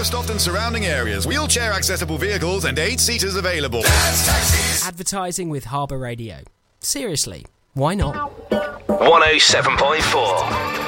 Lowestoft and surrounding areas. Wheelchair accessible vehicles and 8-seaters available. Advertising with Harbour Radio. Seriously, why not? 107.4